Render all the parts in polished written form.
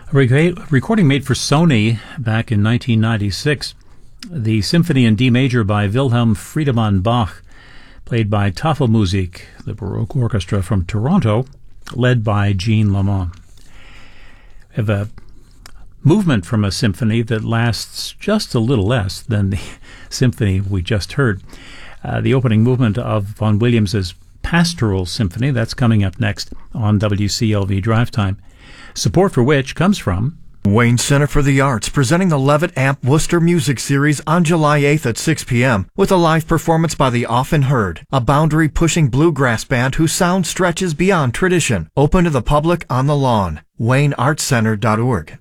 A recording made for Sony back in 1996, the Symphony in D Major by Wilhelm Friedemann Bach, played by Tafelmusik, the Baroque orchestra from Toronto, led by Jean Lamont. We have a movement from a symphony that lasts just a little less than the symphony we just heard. The opening movement of Vaughan Williams's Pastoral Symphony, that's coming up next on WCLV Drive Time, support for which comes from Wayne Center for the Arts, presenting the Levitt Amp Worcester Music Series on July 8th at 6 p.m. with a live performance by The Often Heard, a boundary-pushing bluegrass band whose sound stretches beyond tradition. Open to the public on the lawn. WayneArtsCenter.org.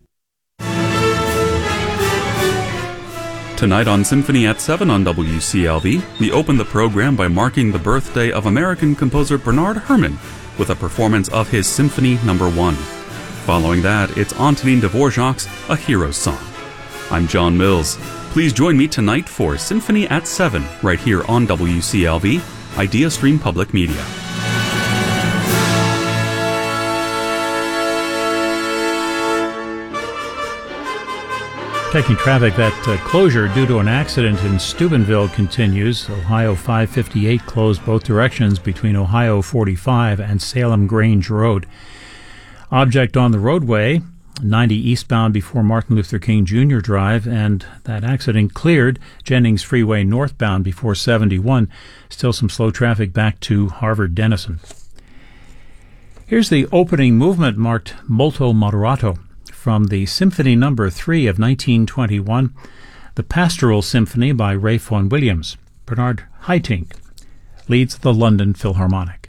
Tonight on Symphony at 7 on WCLV, we open the program by marking the birthday of American composer Bernard Herrmann with a performance of his Symphony No. 1. Following that, it's Antonin Dvorak's A Hero's Song. I'm John Mills. Please join me tonight for Symphony at 7 right here on WCLV, IdeaStream Public Media. Checking traffic, that closure due to an accident in Steubenville continues. Ohio 558 closed both directions between Ohio 45 and Salem Grange Road. Object on the roadway, 90 eastbound before Martin Luther King Jr. Drive, and that accident cleared Jennings Freeway northbound before 71. Still some slow traffic back to Harvard-Denison. Here's the opening movement marked Molto Moderato from the Symphony No. 3 of 1921, the Pastoral Symphony by Ralph Vaughan Williams. Bernard Haitink leads the London Philharmonic.